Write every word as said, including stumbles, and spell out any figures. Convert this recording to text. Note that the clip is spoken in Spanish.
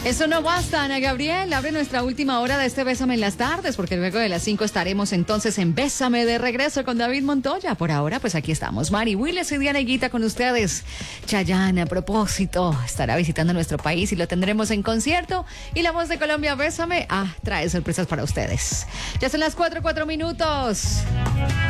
Eso no basta, Ana Gabriel. Abre nuestra última hora de este Bésame en las tardes, porque luego de las cinco estaremos entonces en Bésame de regreso con David Montoya. Por ahora, pues aquí estamos. Mari Willis y Diana Higuita con ustedes. Chayanne, a propósito, estará visitando nuestro país y lo tendremos en concierto. Y la voz de Colombia, Bésame, ah, trae sorpresas para ustedes. Ya son las cuatro, cuatro minutos.